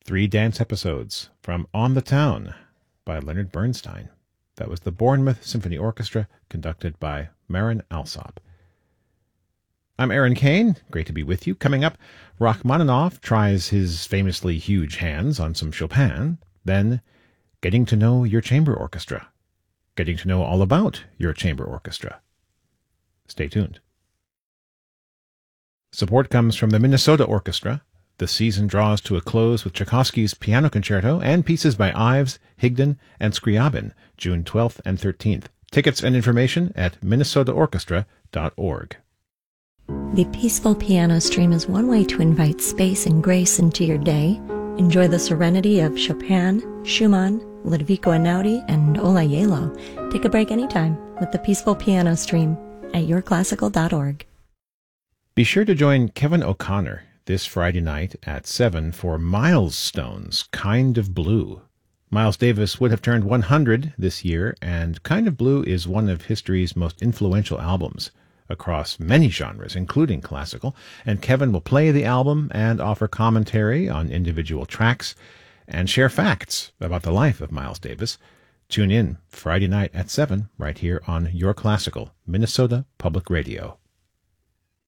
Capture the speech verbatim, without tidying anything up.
three dance episodes from On the Town by Leonard Bernstein. That was the Bournemouth Symphony Orchestra, conducted by Marin Alsop. I'm Aaron Kane. Great to be with you. Coming up, Rachmaninoff tries his famously huge hands on some Chopin, then getting to know your chamber orchestra, getting to know all about your chamber orchestra. Stay tuned. Support comes from the Minnesota Orchestra. The season draws to a close with Tchaikovsky's Piano Concerto and pieces by Ives, Higdon, and Scriabin, June twelfth and thirteenth. Tickets and information at minnesota orchestra dot org. The Peaceful Piano Stream is one way to invite space and grace into your day. Enjoy the serenity of Chopin, Schumann, Ludovico Einaudi, and Ola Yelo. Take a break anytime with the Peaceful Piano Stream at your classical dot org. Be sure to join Kevin O'Connor this Friday night at seven for Milestones, Kind of Blue. Miles Davis would have turned one hundred this year, and Kind of Blue is one of history's most influential albums across many genres, including classical, and Kevin will play the album and offer commentary on individual tracks and share facts about the life of Miles Davis. Tune in Friday night at seven right here on Your Classical, Minnesota Public Radio.